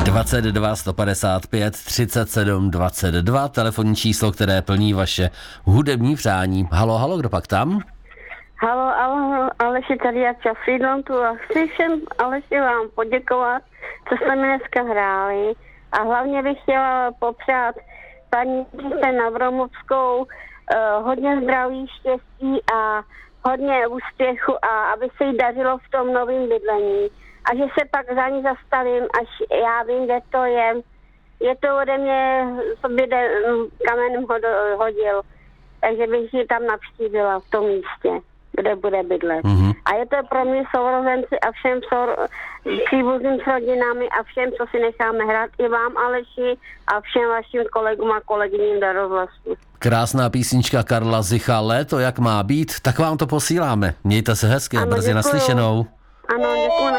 22 155 37 22, telefonní číslo, které plní vaše hudební přání. Halo, kdo pak tam? Halo, Aleši, tady já Časvídlontu a chci všem, Aleši, vám poděkovat, co jste mi dneska hráli a hlavně bych chtěla popřát paní Navromovskou hodně zdraví, štěstí a hodně úspěchu a aby se jí dařilo v tom novém bydlení. A že se pak za ní zastavím, až já vím, kde to je. Je to ode mě, sobě kamenem hodil. Takže bych ji tam navštívila v tom místě, kde bude bydlet. Mm-hmm. A je to pro mě sourozenci a všem příbuzným s rodinami a všem, co si necháme hrát. I vám, Aleši, a všem vašim kolegům a kolegyním do rozhlasu. Krásná písnička Karla Zicha, Léto jak má být, tak vám to posíláme. Mějte se hezky a brzy naslyšenou. Ano, děkuji.